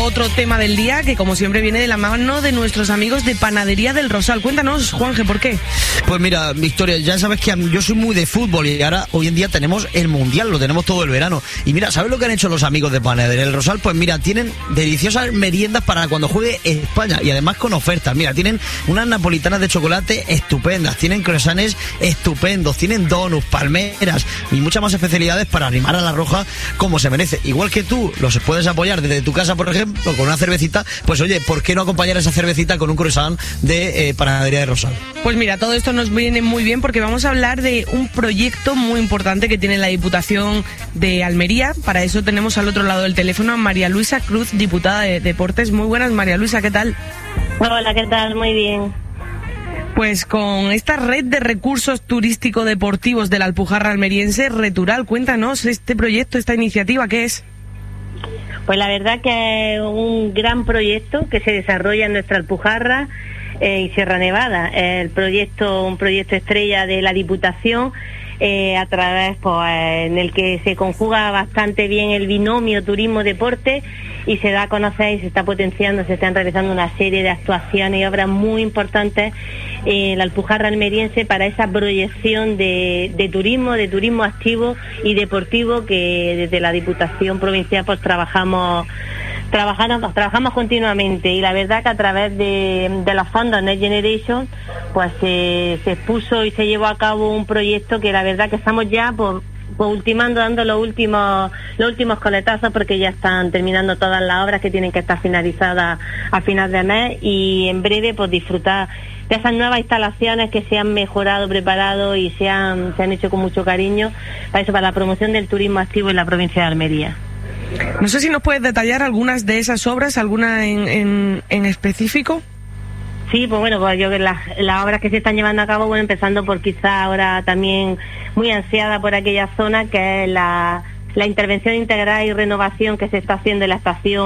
otro tema del día que, como siempre, viene de la mano de nuestros amigos de Panadería del Rosal. Cuéntanos, Juanje, ¿por qué? Pues mira, Victoria, ya sabes que yo soy muy de fútbol y ahora, hoy en día, tenemos el Mundial, lo tenemos todo el verano. Y mira, ¿sabes lo que han hecho los amigos de Panadería del Rosal? Pues mira, tienen deliciosas meriendas para cuando juegue España y además con ofertas. Mira, tienen unas napolitanas de chocolate estupendas, tienen croissants estupendos, tienen donuts, palmeras y muchas más especialidades para animar a la Roja como se merece. Igual que tú los puedes apoyar desde tu casa, por ejemplo, con una cervecita, pues oye, ¿por qué no acompañar esa cervecita con un croissant de Panadería de Rosal? Pues mira, todo esto nos viene muy bien porque vamos a hablar de un proyecto muy importante que tiene la Diputación de Almería. Para eso tenemos al otro lado del teléfono a María Luisa Cruz, diputada de Deportes. Muy buenas, María Luisa, ¿qué tal? Hola, ¿qué tal? Muy bien. Pues con esta red de recursos turístico-deportivos de la Alpujarra almeriense, Retural, cuéntanos este proyecto, esta iniciativa, ¿qué es? Pues la verdad que es un gran proyecto que se desarrolla en nuestra Alpujarra y Sierra Nevada. Un proyecto estrella de la Diputación, a través en el que se conjuga bastante bien el binomio turismo-deporte y se da a conocer y se está potenciando, se están realizando una serie de actuaciones y obras muy importantes en la Alpujarra almeriense para esa proyección de turismo activo y deportivo que desde la Diputación Provincial pues trabajamos continuamente. Y la verdad que a través de los fondos Next Generation pues se expuso y se llevó a cabo un proyecto que la verdad que estamos ya ultimando, dando los últimos coletazos, porque ya están terminando todas las obras que tienen que estar finalizadas a final de mes, y en breve pues disfrutar de esas nuevas instalaciones que se han mejorado, preparado y se han hecho con mucho cariño para la promoción del turismo activo en la provincia de Almería. No sé si nos puedes detallar algunas de esas obras, alguna en específico. Sí, pues bueno, pues yo que las obras que se están llevando a cabo, bueno, empezando por quizá ahora también muy ansiada por aquella zona, que es la intervención integral y renovación que se está haciendo en la estación